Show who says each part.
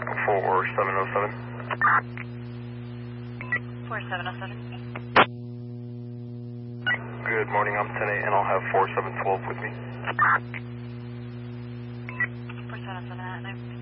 Speaker 1: 4707.
Speaker 2: 4707.
Speaker 1: Good morning, I'm 10-8 and I'll have 4712 with me.
Speaker 2: 4707,